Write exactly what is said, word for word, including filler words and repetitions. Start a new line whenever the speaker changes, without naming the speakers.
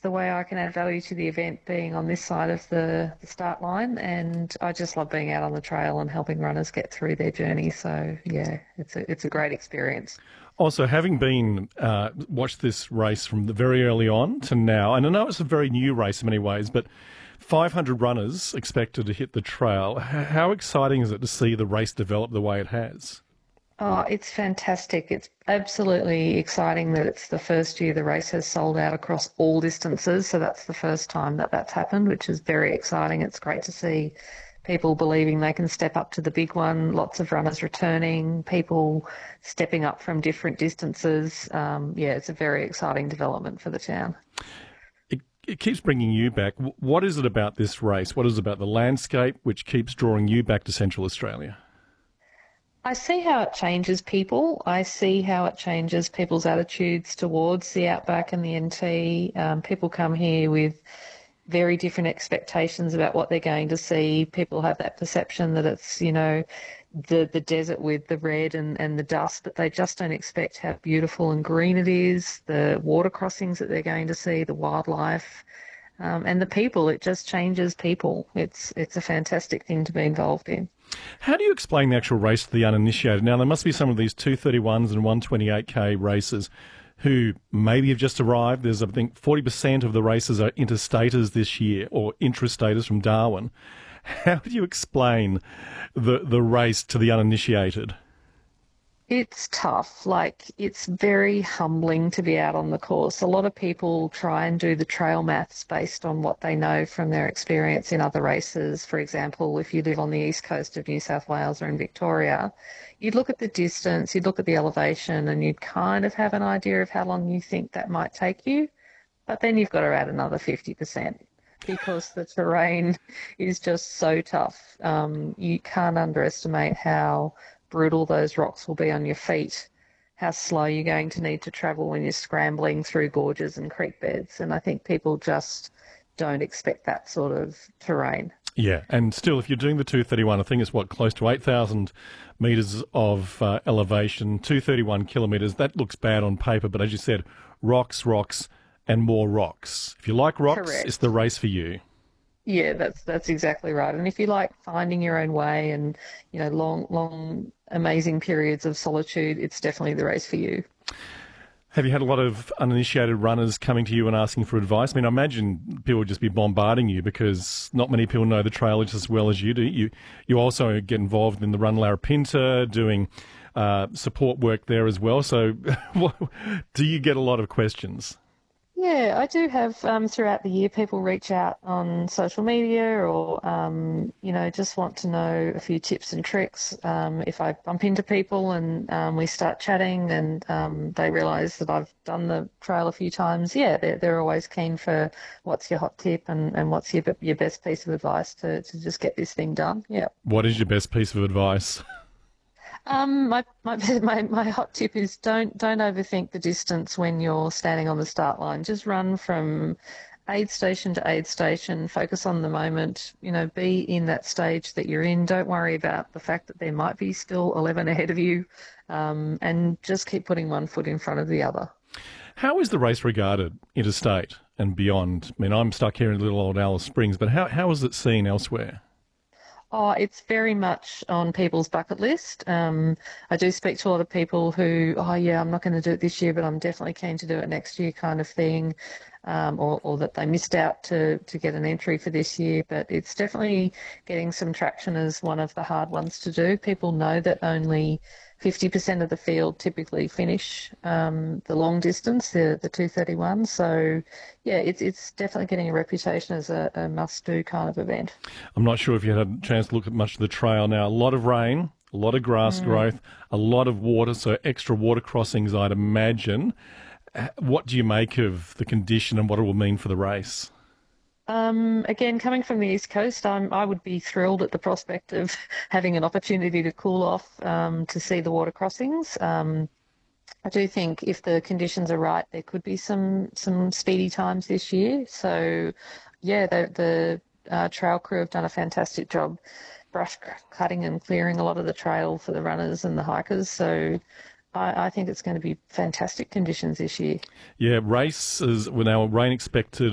the way I can add value to the event, being on this side of the, the start line, and I just love being out on the trail and helping runners get through their journey. So yeah, it's a it's a great experience.
Also, having been uh, watched this race from the very early on to now, and I know it's a very new race in many ways, but five hundred runners expected to hit the trail. H- how exciting is it to see the race develop the way it has?
Oh, it's fantastic. It's absolutely exciting that it's the first year the race has sold out across all distances. So that's the first time that that's happened, which is very exciting. It's great to see people believing they can step up to the big one, lots of runners returning, people stepping up from different distances. Um, yeah, it's a very exciting development for the town.
It, it keeps bringing you back. W- What is it about this race? What is it about the landscape which keeps drawing you back to Central Australia?
I see how it changes people. I see how it changes people's attitudes towards the Outback and the N T. Um, people come here with very different expectations about what they're going to see. People have that perception that it's, you know, the, the desert with the red and, and the dust, but they just don't expect how beautiful and green it is, the water crossings that they're going to see, the wildlife, um, and the people. It just changes people. It's, it's a fantastic thing to be involved in.
How do you explain the actual race to the uninitiated? Now, there must be some of these two thirty-ones and one twenty-eight K racers who maybe have just arrived. There's, I think, forty percent of the races are interstaters this year, or intrastaters from Darwin. How do you explain the, the race to the uninitiated?
It's tough. Like, it's very humbling to be out on the course. A lot of people try and do the trail maths based on what they know from their experience in other races. For example, if you live on the east coast of New South Wales or in Victoria, you'd look at the distance, you'd look at the elevation, and you'd kind of have an idea of how long you think that might take you. But then you've got to add another fifty percent because the terrain is just so tough. Um, you can't underestimate how brutal those rocks will be on your feet, how slow you're going to need to travel when you're scrambling through gorges and creek beds. And I think people just don't expect that sort of terrain.
Yeah, and still, if you're doing the two thirty-one, I think it's, what, close to eight thousand metres of uh, elevation, two hundred thirty-one kilometres. That looks bad on paper, but as you said, rocks, rocks, and more rocks. If you like rocks,
Correct.
It's the race for you.
Yeah, that's that's exactly right. And if you like finding your own way and, you know, long, long, amazing periods of solitude, it's definitely the race for you.
Have you had a lot of uninitiated runners coming to you and asking for advice? I mean, I imagine people would just be bombarding you because not many people know the trail just as well as you do. You you also get involved in the Run Larapinta, doing uh, support work there as well. So do you get a lot of questions?
Yeah, I do have um, throughout the year people reach out on social media or, um, you know, just want to know a few tips and tricks. Um, if I bump into people and um, we start chatting and um, they realise that I've done the trail a few times, yeah, they're, they're always keen for what's your hot tip and, and what's your, your best piece of advice to, to just get this thing done. Yeah.
What is your best piece of advice?
Um, my, my my my hot tip is don't don't overthink the distance when you're standing on the start line. Just run from aid station to aid station. Focus on the moment. You know, be in that stage that you're in. Don't worry about the fact that there might be still eleven ahead of you, um, and just keep putting one foot in front of the other.
How is the race regarded interstate and beyond? I mean, I'm stuck here in little old Alice Springs, but how how is it seen elsewhere?
Oh, it's very much on people's bucket list. Um, I do speak to a lot of people who, oh yeah, I'm not going to do it this year, but I'm definitely keen to do it next year kind of thing, um, or, or that they missed out to, to get an entry for this year. But it's definitely getting some traction as one of the hard ones to do. People know that only fifty percent of the field typically finish um, the long distance, the, the two thirty-one. So, yeah, it's it's definitely getting a reputation as a, a must-do kind of event.
I'm not sure if you had a chance to look at much of the trail now. A lot of rain, a lot of grass mm. growth, a lot of water, so extra water crossings, I'd imagine. What do you make of the condition and what it will mean for the race?
Um, again, coming from the East Coast, I'm, I would be thrilled at the prospect of having an opportunity to cool off um, to see the water crossings. Um, I do think if the conditions are right, there could be some some speedy times this year. So, yeah, the, the uh, trail crew have done a fantastic job brush cutting and clearing a lot of the trail for the runners and the hikers. So I, I think it's going to be fantastic conditions this year.
Yeah, races, well, now rain expected